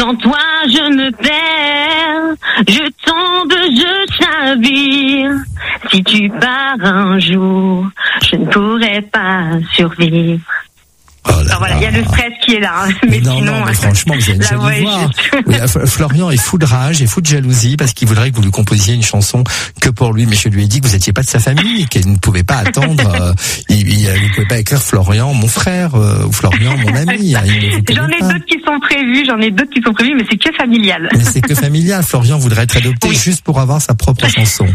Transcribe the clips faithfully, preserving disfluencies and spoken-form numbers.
Dans toi je me perds, je tombe, je chavire. Si tu pars un jour, je ne pourrai pas survivre. Oh là Alors voilà, il y a le stress qui est là. Hein. Mais non, sinon, non, mais franchement, vous avez déjà dû voir. Oui, Florian est fou de rage et fou de jalousie parce qu'il voudrait que vous lui composiez une chanson que pour lui. Mais je lui ai dit que vous n'étiez pas de sa famille et qu'il ne pouvait pas attendre. Euh, il, il, il ne pouvait pas écrire Florian, mon frère, euh, ou Florian, mon ami. Hein, j'en ai pas. d'autres qui sont prévus, j'en ai d'autres qui sont prévus, mais c'est que familial. Mais c'est que familial. Florian voudrait être adopté oui. juste pour avoir sa propre chanson.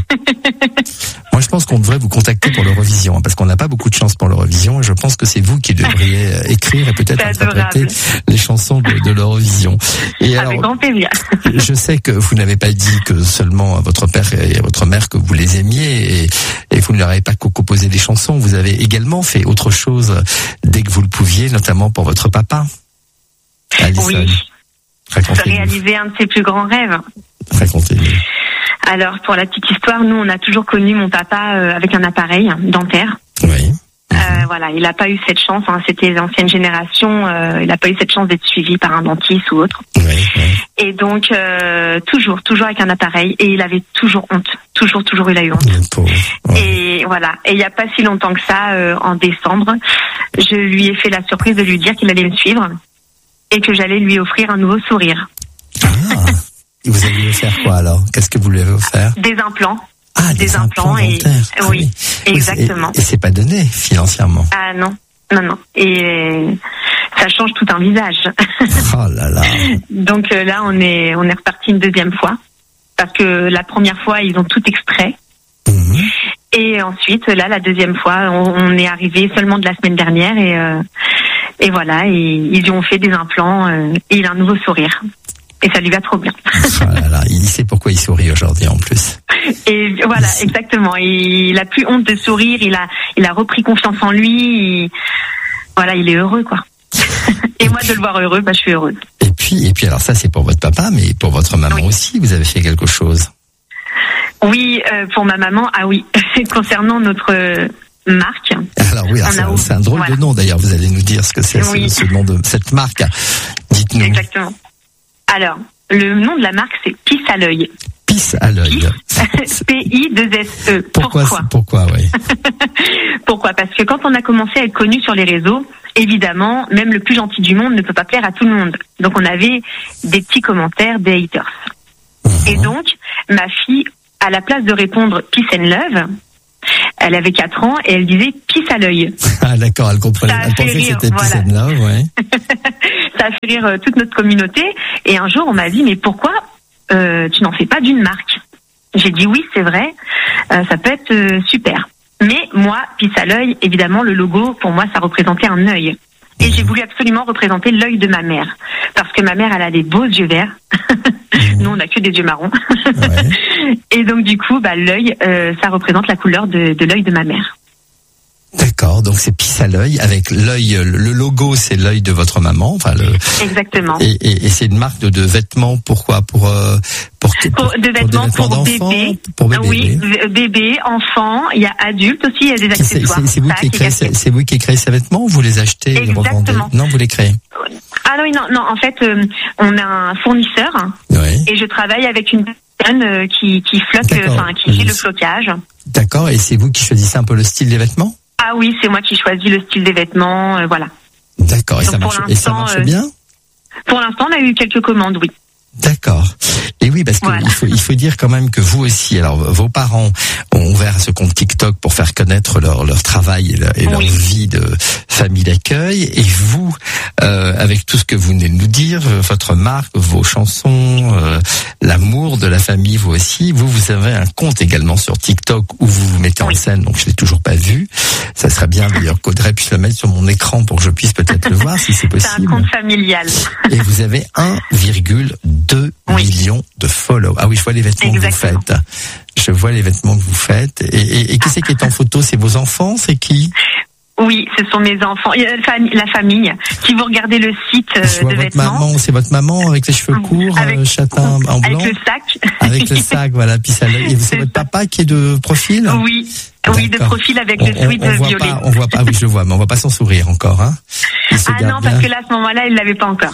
Moi, je pense qu'on devrait vous contacter pour l'Eurovision, hein, parce qu'on n'a pas beaucoup de chance pour l'Eurovision, et je pense que c'est vous qui devriez écrire et peut-être interpréter les chansons de, de l'Eurovision. Et avec alors, grand plaisir. Je sais que vous n'avez pas dit que seulement à votre père et à votre mère que vous les aimiez, et, et vous ne leur avez pas composé des chansons. Vous avez également fait autre chose dès que vous le pouviez, notamment pour votre papa. Alison. Oui. Réaliser un de ses plus grands rêves. Racontez-nous. Alors, pour la petite histoire, nous, on a toujours connu mon papa euh, avec un appareil dentaire. Oui. Euh, voilà, il n'a pas eu cette chance. Hein, c'était l'ancienne génération. Euh, il n'a pas eu cette chance d'être suivi par un dentiste ou autre. Oui, oui. Et donc, euh, toujours, toujours avec un appareil. Et il avait toujours honte. Toujours, toujours, il a eu honte. Pauvre. Ouais. Et voilà. Et il n'y a pas si longtemps que ça, euh, en décembre, je lui ai fait la surprise de lui dire qu'il allait me suivre et que j'allais lui offrir un nouveau sourire. Ah. Et vous allez lui faire quoi alors? Qu'est-ce que vous lui avez offert? Des implants. Ah, des, des implants, implants dentaires. Et... Ah, oui, oui, exactement. Et, et c'est pas donné financièrement. Ah non, non, non. Et ça change tout un visage. Oh là là. Donc euh, là, on est, on est reparti une deuxième fois parce que la première fois, ils ont tout extrait. Mmh. Et ensuite, là, la deuxième fois, on, on est arrivé seulement de la semaine dernière et euh, et voilà, et ils lui ont fait des implants euh, et il a un nouveau sourire. Et ça lui va trop bien. Oh là là, il sait pourquoi il sourit aujourd'hui en plus. Et voilà, exactement. Il a plus honte de sourire, il a, il a repris confiance en lui. Il, voilà, il est heureux, quoi. Et, et moi, puis, de le voir heureux, bah, je suis heureuse. Et puis, et puis, alors ça, c'est pour votre papa, mais pour votre maman oui. aussi, vous avez fait quelque chose. Oui, euh, pour ma maman, ah oui, concernant notre euh, marque. Alors oui, alors c'est, a... c'est un drôle voilà. de nom d'ailleurs. Vous allez nous dire ce que c'est oui. ce, ce nom de cette marque. Dites-nous. Exactement. Alors, le nom de la marque, c'est Pisse à l'œil. Pisse à l'œil. P I deux S E. Pourquoi Pourquoi, pourquoi oui. Pourquoi? Parce que quand on a commencé à être connu sur les réseaux, évidemment, même le plus gentil du monde ne peut pas plaire à tout le monde. Donc, on avait des petits commentaires, des haters. Uh-huh. Et donc, ma fille, à la place de répondre Peace and Love, elle avait quatre ans et elle disait Pisse à l'œil. Ah d'accord, elle comprenait. Elle pensait rire, que c'était Peace and Love, ouais. Ça a fait rire euh, toute notre communauté. Et un jour, on m'a dit, mais pourquoi euh, tu n'en fais pas d'une marque? J'ai dit oui, c'est vrai, euh, ça peut être euh, super. Mais moi, Pisse à l'œil, évidemment, le logo, pour moi, ça représentait un œil. Et mmh. j'ai voulu absolument représenter l'œil de ma mère. Parce que ma mère, elle a des beaux yeux verts. Mmh. Nous, on n'a que des yeux marrons. Ouais. Et donc, du coup, bah, l'œil, euh, ça représente la couleur de, de l'œil de ma mère. D'accord, donc c'est Pisse à l'œil avec l'œil, le logo c'est l'œil de votre maman, enfin le. Exactement. Et, et, et c'est une marque de, de vêtements, pourquoi pour, euh, pour pour pour de vêtements pour, pour bébé. Pour bébé. Oui, oui, bébé, enfant, il y a adulte aussi, il y a des accessoires. C'est, c'est, c'est vous qui créez, c'est, c'est vous qui créez ces vêtements ou vous les achetez et les revendez? Non, vous les créez. Ah non, non, non. En fait, euh, on a un fournisseur oui. et je travaille avec une personne euh, qui qui flotte, enfin qui fait le flocage. D'accord, et c'est vous qui choisissez un peu le style des vêtements? Ah oui, c'est moi qui choisis le style des vêtements, euh, voilà. D'accord, et ça, marche, et ça marche euh, bien? Pour l'instant, on a eu quelques commandes, oui. D'accord. Et oui, parce qu'il voilà. faut, il faut dire quand même que vous aussi, alors vos parents ont ouvert ce compte TikTok pour faire connaître leur, leur travail et, leur, et oui. leur vie de famille d'accueil. Et vous, euh, avec tout ce que vous venez de nous dire, votre marque, vos chansons, euh, l'amour de la famille, vous aussi, vous, vous avez un compte également sur TikTok où vous vous mettez oui. en scène, donc je l'ai toujours pas vu. Ça serait bien d'ailleurs qu'Audrey puisse le mettre sur mon écran pour que je puisse peut-être le voir si c'est possible. C'est un compte familial. Et vous avez un virgule deux oui. millions de follow. Ah oui, je vois les vêtements Exactement. que vous faites. Je vois les vêtements que vous faites. Et, et, et qui c'est qui est en photo? C'est vos enfants? C'est qui? Oui, ce sont mes enfants, la famille. Si vous regardez le site euh, je vois de votre vêtements, maman, c'est votre maman avec les cheveux courts, avec, euh, châtain en blanc, avec le sac, avec le sac, voilà. Puis ça, et c'est votre papa qui est de profil? Oui, D'accord. oui, de profil avec on, le sweat on, on violet. Voit pas, on voit pas, oui, je le vois, mais on voit pas son sourire encore, hein. Ah non, bien. Parce que là, à ce moment-là, il l'avait pas encore. Il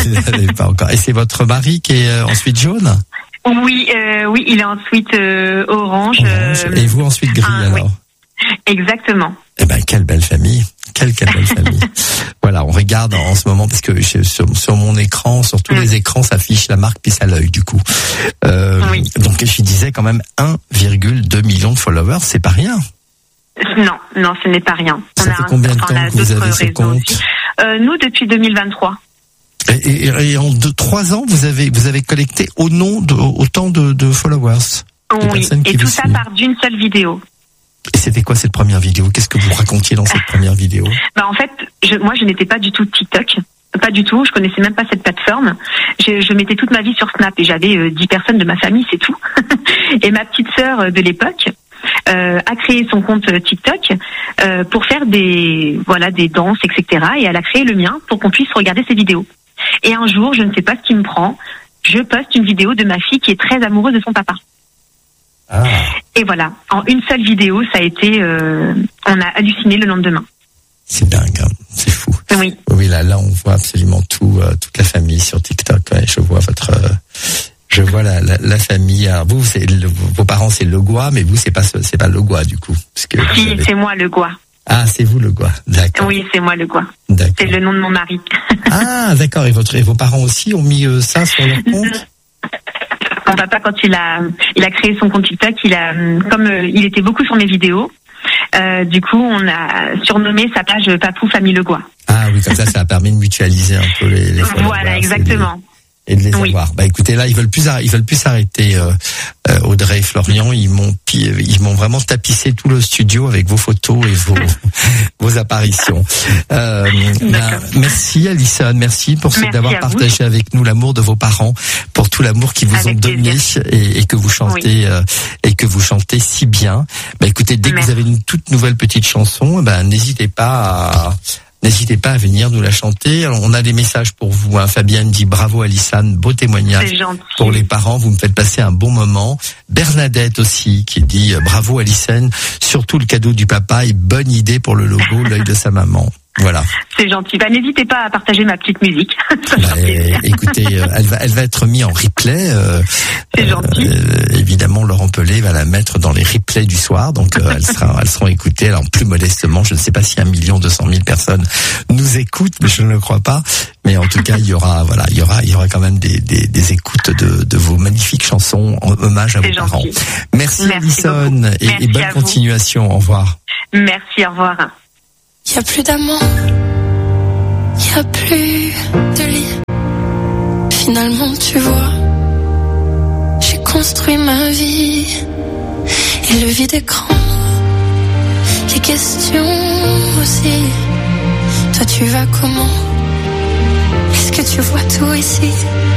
Vous l'avez pas encore. Et c'est votre mari qui est euh, ensuite jaune? Oui, euh, oui, il est ensuite euh, orange. Orange. Euh, Et vous ensuite gris ah, alors? Oui. Exactement. Eh ben, quelle belle famille. Quelle, quelle belle famille. Voilà, on regarde en ce moment, parce que sur, sur mon écran, sur tous mmh. les écrans, s'affiche la marque Peace à l'œil, du coup. Euh, oui. Donc, je disais quand même un virgule deux million de followers, c'est pas rien. Non, non, ce n'est pas rien. Ça on fait a combien de temps que vous avez ce compte? euh, Nous, depuis deux mille vingt-trois. Et, et, et en deux, trois ans, vous avez, vous avez collecté au nom de, autant de, de followers. Oui, et tout ça part d'une seule vidéo. Et c'était quoi cette première vidéo? Qu'est-ce que vous racontiez dans cette première vidéo? Bah en fait, je, moi je n'étais pas du tout TikTok, pas du tout. Je connaissais même pas cette plateforme. Je, je mettais toute ma vie sur Snap et j'avais euh, dix personnes de ma famille, c'est tout. Et ma petite sœur de l'époque euh, a créé son compte TikTok euh, pour faire des voilà des danses, et cetera. Et elle a créé le mien pour qu'on puisse regarder ses vidéos. Et un jour, je ne sais pas ce qui me prend, je poste une vidéo de ma fille qui est très amoureuse de son papa. Ah. Et voilà, en une seule vidéo, ça a été, euh, on a halluciné le lendemain. C'est dingue, hein, c'est fou. Oui. Oui, là, là, on voit absolument tout, euh, toute la famille sur TikTok. Ouais, je vois votre, euh, je vois la, la, la famille. Alors vous, c'est le, vos parents, c'est Le Goua, mais vous, c'est pas, c'est pas Le Goua du coup. Parce que si, avez... c'est moi Le Goua. Ah, c'est vous Le Goua, d'accord. Oui, c'est moi Le Goua. D'accord. C'est le nom de mon mari. Ah, d'accord. Et votre, et vos parents aussi ont mis euh, ça sur leur compte? Mon papa, quand il a, il a créé son compte TikTok, il a, comme euh, il était beaucoup sur mes vidéos, euh, du coup, on a surnommé sa page Papou Famille Le Goua. Ah oui, comme ça, ça a permis de mutualiser un peu les, les Voilà, exactement. Et de les oui. avoir. Bah écoutez, là ils veulent plus, ils veulent plus s'arrêter. Euh, euh, Audrey et Florian, ils m'ont, ils m'ont vraiment tapissé tout le studio avec vos photos et vos vos apparitions. Euh, bah, merci Alison, merci pour merci d'avoir partagé avec nous l'amour de vos parents, pour tout l'amour qu'ils vous avec ont donné et, et que vous chantez oui. euh, et que vous chantez si bien. Bah écoutez, dès merci. que vous avez une toute nouvelle petite chanson, bah n'hésitez pas à N'hésitez pas à venir nous la chanter. Alors, on a des messages pour vous. Hein. Fabienne dit bravo Alissane, beau témoignage pour les parents. Vous me faites passer un bon moment. Bernadette aussi qui dit bravo Alissane, surtout le cadeau du papa et bonne idée pour le logo, l'œil de sa maman. Voilà. C'est gentil. Bah, n'hésitez pas à partager ma petite musique. Bah, écoutez, euh, elle va, elle va être mise en replay. Euh, C'est gentil. Euh, évidemment, Laurent Pelé va la mettre dans les replays du soir, donc euh, elles seront, elles seront écoutées. Alors plus modestement, je ne sais pas si un million deux cent mille personnes nous écoutent, mais je ne le crois pas. Mais en tout cas, il y aura, voilà, il y aura, il y aura quand même des, des, des écoutes de, de vos magnifiques chansons en hommage à vos gentil. parents. Merci, Merci Alison et, et bonne continuation. Au revoir. Merci, au revoir. Y a plus d'amour, y a plus de lit. Finalement, tu vois, j'ai construit ma vie et le vide est grand. Les questions aussi. Toi, tu vas comment? Est-ce que tu vois tout ici?